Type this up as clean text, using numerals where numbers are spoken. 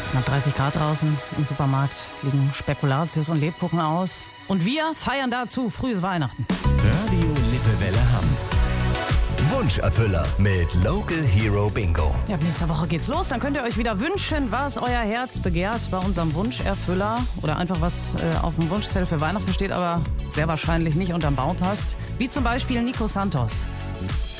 Knapp 30 Grad draußen. Im Supermarkt liegen Spekulatius und Lebkuchen aus. Und wir feiern dazu frühes Weihnachten. Radio Lippewelle Hamm. Wunscherfüller mit Local Hero Bingo. Ja, ab nächster Woche geht's los. Dann könnt ihr euch wieder wünschen, was euer Herz begehrt bei unserem Wunscherfüller. Oder einfach was auf dem Wunschzettel für Weihnachten steht, aber sehr wahrscheinlich nicht unterm Baum passt. Wie zum Beispiel Nico Santos.